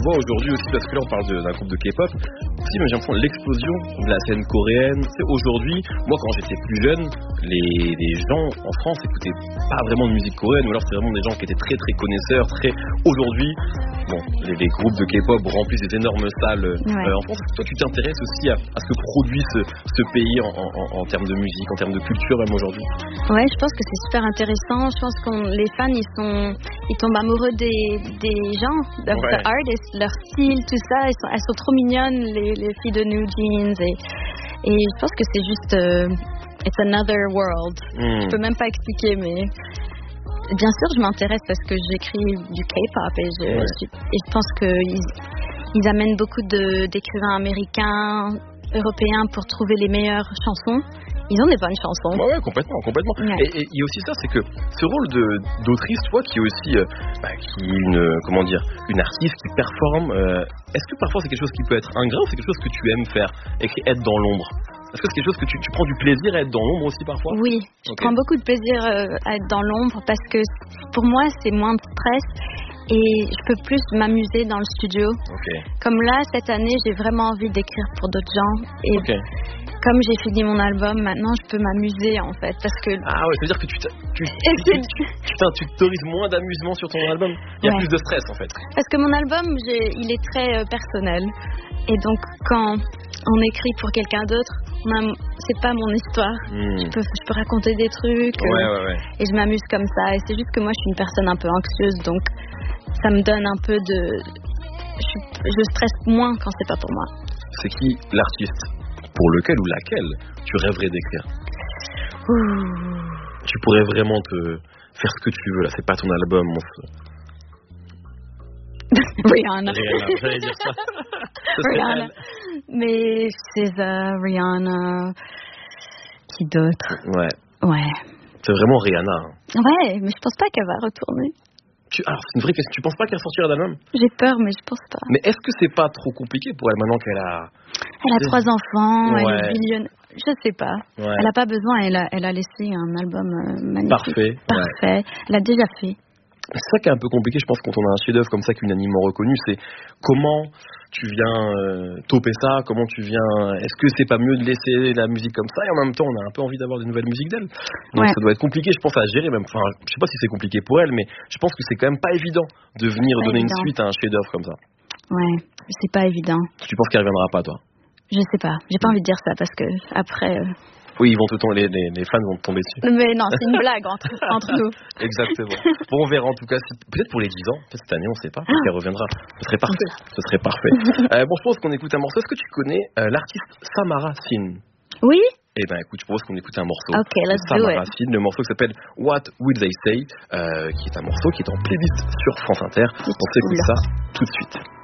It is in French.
voit aujourd'hui aussi, parce que là on parle d'un groupe de K-pop, aussi mais j'ai l'impression de l'explosion de la scène coréenne. C'est aujourd'hui, moi quand j'étais plus jeune, les gens en France écoutaient pas vraiment de musique coréenne, ou alors c'est vraiment des gens qui étaient très très connaisseurs, très... Aujourd'hui, bon, les groupes de K-pop remplissent des énormes salles en France. Toi tu t'intéresses aussi à ce que produit ce pays en termes de musique, en termes de culture même aujourd'hui? Ouais, je pense que c'est super intéressant. Je pense que les fans ils tombent amoureux des gens, des artistes, leur style, tout ça. Elles sont trop mignonnes, les filles de New Jeans, et je pense que c'est juste it's another world. Je peux même pas expliquer, mais bien sûr je m'intéresse parce que j'écris du K-pop et je pense que ils amènent beaucoup d'écrivains américains, européens pour trouver les meilleures chansons. Ils ont des bonnes chansons. Ouais, complètement. Ouais. Et il y a aussi ça, c'est que ce rôle d'autrice, toi, qui est aussi une artiste qui performe, est-ce que parfois c'est quelque chose qui peut être ingrat ou c'est quelque chose que tu aimes faire, être dans l'ombre? Est-ce que c'est quelque chose que tu prends du plaisir à être dans l'ombre aussi parfois? Oui, je prends beaucoup de plaisir à être dans l'ombre parce que pour moi c'est moins de stress et je peux plus m'amuser dans le studio. Comme là, cette année, j'ai vraiment envie d'écrire pour d'autres gens et comme j'ai fini mon album, maintenant je peux m'amuser en fait parce que... Ah ouais, ça veut dire que tu t'autorises moins d'amusement sur ton album. Il y a plus de stress en fait. Parce que mon album, il est très personnel et donc quand on écrit pour quelqu'un d'autre, c'est pas mon histoire. Je peux raconter des trucs et je m'amuse comme ça. Et c'est juste que moi, je suis une personne un peu anxieuse, donc ça me donne un peu de... Je stresse moins quand c'est pas pour moi. C'est qui l'artiste pour lequel ou laquelle tu rêverais d'écrire? Tu pourrais vraiment te faire ce que tu veux là. C'est pas ton album, mon feu. Rihanna. J'allais dire ça. Rihanna. Mais c'est Rihanna. Qui d'autre? Ouais. C'est vraiment Rihanna. Ouais, mais je pense pas qu'elle va retourner. Alors, c'est une vraie question. Tu penses pas qu'elle sortira d'album? J'ai peur, mais je pense pas. Mais est-ce que c'est pas trop compliqué pour elle maintenant qu'elle a... Elle a 3 enfants, elle est millionnaire. Je sais pas. Elle a pas besoin, elle a laissé un album magnifique. Parfait. Elle a déjà fait. C'est ça qui est un peu compliqué, je pense, quand on a un chef-d'œuvre comme ça qui est unanimement reconnu, c'est comment tu viens topper ça, comment tu viens... Est-ce que c'est pas mieux de laisser la musique comme ça et en même temps on a un peu envie d'avoir des nouvelles musiques d'elle? Donc ça doit être compliqué, je pense, à gérer même. Enfin, je sais pas si c'est compliqué pour elle, mais je pense que c'est quand même pas évident de venir donner une suite à un chef-d'œuvre comme ça. Ouais, c'est pas évident. Tu penses qu'elle reviendra pas, toi? Je sais pas, j'ai pas envie de dire ça parce que après... Oui, ils vont les fans vont te tomber dessus. Mais non, c'est une blague entre nous. Exactement. Bon, on verra en tout cas, peut-être pour les 10 ans, peut-être cette année, on ne sait pas, peut-être qu'elle reviendra. Ce serait parfait. Bon, je pense qu'on écoute un morceau. Est-ce que tu connais l'artiste Samara Sin? Oui. Eh ben, écoute, je propose qu'on écoute un morceau. Ok, let's do it. Samara Sin, le morceau qui s'appelle What Will They Say, qui est un morceau qui est en playlist sur France Inter. On s'écoute ça tout de suite.